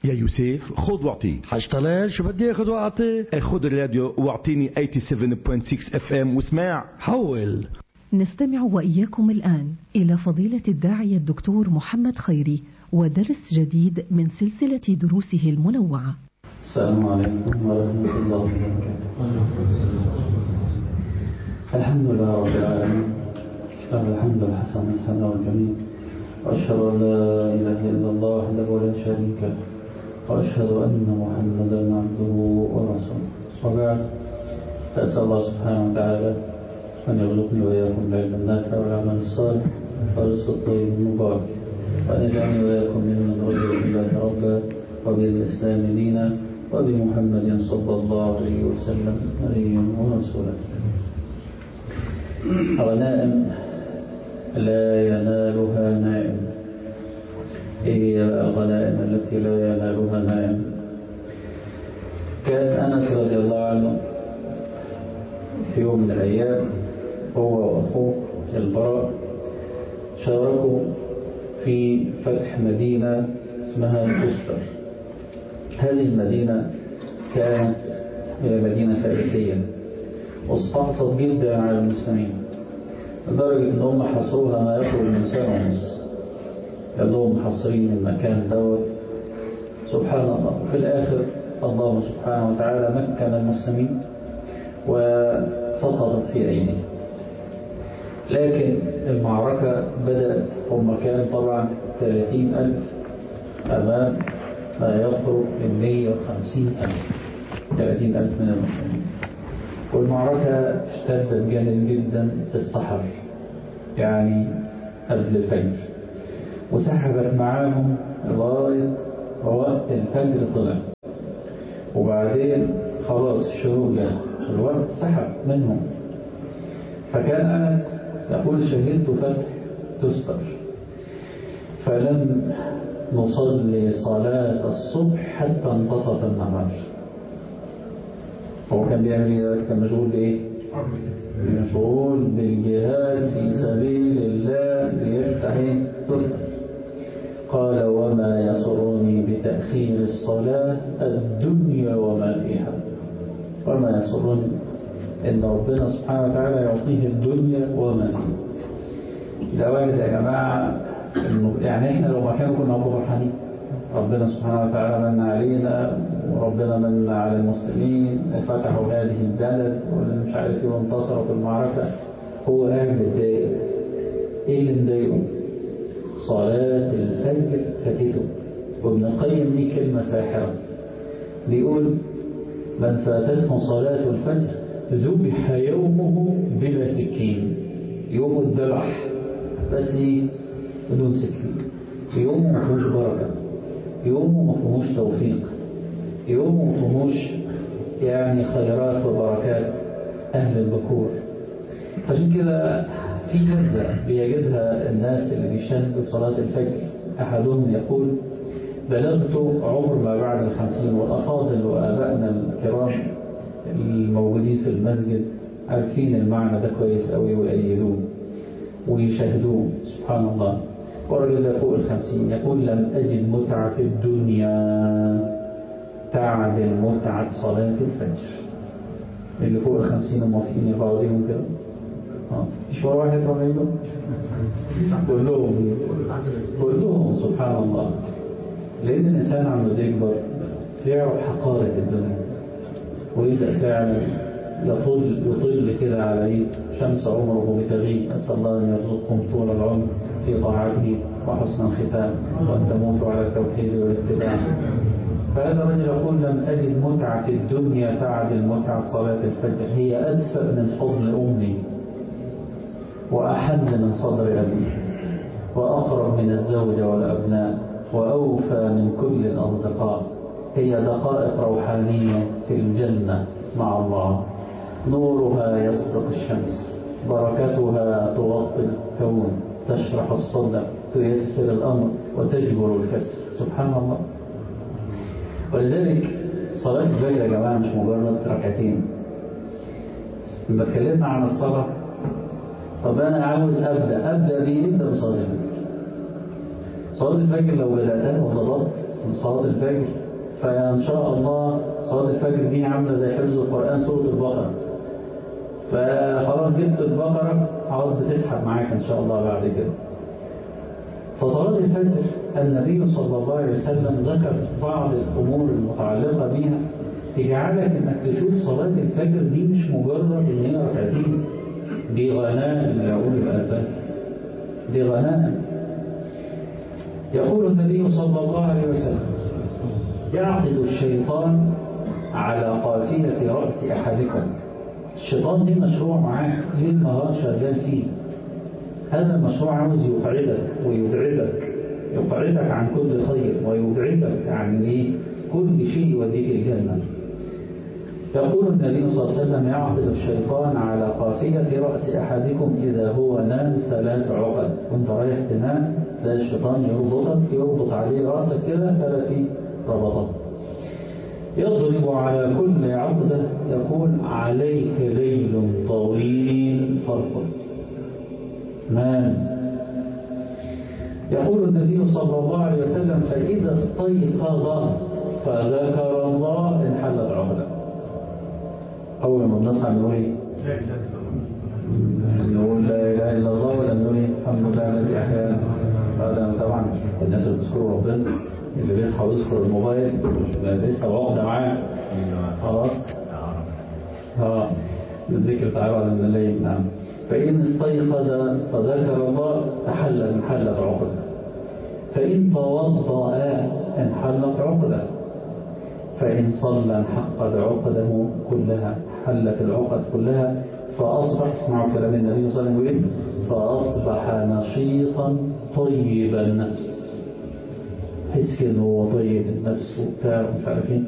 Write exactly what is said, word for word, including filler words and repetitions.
يا يوسف خذ واعطي. حاج طلال شو بدي اخذ واعطي؟ خذ الراديو واعطيني سبعة وثمانين فاصلة ستة اف ام واسمع. حول. نستمع وإياكم الآن إلى فضيلة الداعية الدكتور محمد خيري ودرس جديد من سلسلة دروسه المنوعة. السلام عليكم ورحمة الله وبركاته. الحمد لله رب العالمين، له الحمد الحسن والثناء الجميل، وأشهد أن لا إله إلا الله وحده لا شريك له، وأشهد أن محمدا عبده ورسوله. وبعد، فأسأل الله سبحانه وتعالى أن يرزقني وإياكم العلم النافع والعمل الصالح والرزق الطيب المبارك، وأن يجعلني وإياكم ممن رضي بالله ربا وبالإسلام دينا وبمحمد صلى الله عليه وسلم نبيا ورسولا. غنائم لا ينالها نائم. إيه هي الغنائم التي لا ينالها نائم؟ كان أنس رضي الله عنه في يوم من الأيام هو وأخوه البراء شاركوا في فتح مدينة اسمها كسفر. هذه المدينة كانت مدينة فارسية واستعصت جدا على المسلمين لدرجة ان هم حصروها ما يقرب من سنة ونص، لأنهم محصرين المكان دوت. سبحان الله. وفي الآخر الله سبحانه وتعالى مكن المسلمين وسقطت في أيديهم. لكن المعركة بدأت، هم كان طبعا ثلاثين ألف أمام ما يقرب من مئة وخمسين ألف، ثلاثين ألف من المسلمين. والمعركة اشتدت جامد جدا في السحر، يعني قبل الفجر، وسحبت معاهم لغاية وقت الفجر طلع، وبعدين خلاص الشروق جاء، الوقت سحب منهم. فكان أنس يقول شهدت فتح تستر فلم نصلي صلاة الصبح حتى انتصف النهار. هو كان بيعمل ايه؟ كان مشغول بايه؟ مشغول بالجهاد في سبيل الله ليفتح تستر. قال وما يسرني بتأخير الصلاة الدنيا وما فيها. وما يسرني إن ربنا سبحانه وتعالى يعطيه الدنيا وما فيها. ده واحد يا جماعة، يعني إحنا لو مكانه كنا نبقى فرحانين. ربنا سبحانه وتعالى من علينا، وربنا من على المسلمين وفتحوا هذه البلد واللي مش عارف ايه وانتصروا في المعركة. هو قاعد متضايق. ايه اللي مضايقه؟ صلاة الفجر فاتته. وابن القيم ليه كلمة ساحرة، بيقول من فاتته صلاة الفجر ذبح يومه بلا سكين. يومه اتذبح بس بدون سكين. يومه ما فيهوش بركة، يومه ما فيهوش توفيق، يومه ما فيهوش يعني خيرات وبركات أهل البكور. عشان كده في لذة بيجدها الناس اللي بيشهدوا صلاة الفجر. أحدهم يقول بلغت عمر ما بعد الخمسين، والأفاضل وآبائنا الكرام الموجودين في المسجد عارفين المعنى ده كويس قوي ويأيدوه ويشاهدوه. سبحان الله. ورجل فوق الخمسين يقول لم أجد متعة في الدنيا تعدل متعة صلاة الفجر. اللي فوق الخمسين موافقين يقعدين كده؟ اه مش هو واحد رهيبه؟ كلهم كلهم سبحان الله. لأن الإنسان عم يكبر يعرف حقارة الدنيا، ويبدأ فعلا يطل يطل كده على شمس عمره بتغيب. أسأل الله أن يرزقكم طول العمر في طاعته وحسن الختام، وأن تموتوا على التوحيد والاتباع. فهذا الرجل يقول لم أجد متعة في الدنيا تعدل متعة صلاة الفجر. هي أدفأ من حضن أمي، وأحن من صدر أبي، وأقرب من الزوجة والأبناء، وأوفى من كل الأصدقاء. هي دقائق روحانية في الجنة مع الله. نورها يسبق الشمس، بركتها تغطي الكون، تشرح الصدر، تيسر الأمر، وتجبر الكسر. سبحان الله. ولذلك صلاة الفجر يا جماعة مش مجرد ركعتين. لما اتكلمنا عن الصلاة، طب أنا عاوز أبدأ أبدأ بيه، أبدأ بصلاة الفجر. صلاة الفجر لو بدأتها وظبطت صلاة الفجر، فإن شاء الله صلاة الفجر دي عاملة زي حفظ القرآن سورة البقرة، فخلاص جبت البقرة عاوز بتسحب معاك إن شاء الله بعد كده. فصلاة الفجر النبي صلى الله عليه وسلم ذكر بعض الأمور المتعلقة بها تجعلك إنك تشوف صلاة الفجر دي مش مجرد إن هي ركعتين، دي غناء يقول الآباء، دي غناء. يقول النبي صلى الله عليه وسلم: يعقد الشيطان على قافية رأس أحدكم. الشيطان دي مشروع معاك ليل نهار شغال فيه، هذا المشروع عاوز يقعدك ويبعدك، يقعدك عن كل خير ويبعدك عن إيه؟ كل شيء يوديك الجنة. يقول النبي صلى الله عليه وسلم: يعقد الشيطان على قافية رأس أحدكم إذا هو نام ثلاث عقد. وانت رايح تنام تلاقي الشيطان يربطك، يربط عليه رأسك كده ثلاث ربطات، يضرب على كل عقدة يقول: عليك ليل طويل فارقد. نام. يقول النبي صلى الله عليه وسلم: فإذا استيقظ فذكر الله انحلت عقده. أول ما بنصحى نقول إيه؟ نقول لا إله إلا الله، ولا نقول إيه؟ الحمد لله الذي أحيانا. هذا طبعا الناس اللي بيذكروا ربنا، اللي بيصحى ويذكر الموبايل لسه عقده معاه خلاص. اه الذكر تعالى من الليل. نعم. فإن استيقظ فذكر الله تحل انحلت عقده، فإن توضأ انحلت عقده، فإن صلى انحقت عقده كلها، حلت العقد كلها. فأصبح، اسمعوا كلام النبي صلى الله عليه وسلم، فأصبح نشيطا طيب النفس، حس إنه هو طيب النفس وبتاع ومش عارف ايه.